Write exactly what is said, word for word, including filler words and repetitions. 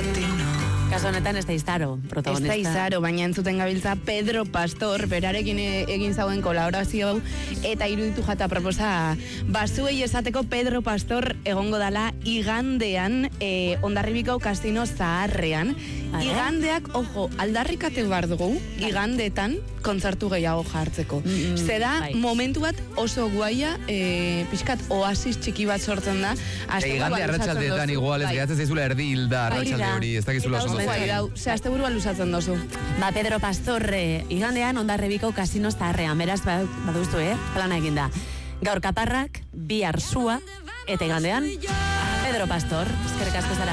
Kaso honetan ez da Izaro, protagonista. Ez da Izaro, baina entzuten gabiltza Pedro Pastor, berarekin egin zauen kolaborazio hau, eta iruditu jata proposa bazuei esateko Pedro Pastor egongo dala igandean e, Hondarribiko Kasino Zaharrean. Vale. Igandeak, ojo, aldarrikate behar dugu, igandeetan kontzertu gehiago jartzeko. Mm, Zeda, bai. Momentu bat oso guaia, e, pixkat oasis txiki bat sortzen da. E, igande arratsaldeetan igual ez gehatzen zaizula erdi hilda arratsalde hori, ez dakizula oso ondo. Bai, dau, ze azte burua luzatzen dozu. Ba, Pedro Pastor, eh, igandean Hondarribiko Kasino Zaharrean, beraz, baduzu, eh, plana eginda. Gaur kaparrak, bi arsua, eta igandean, Pedro Pastor, eskerrik asko zara.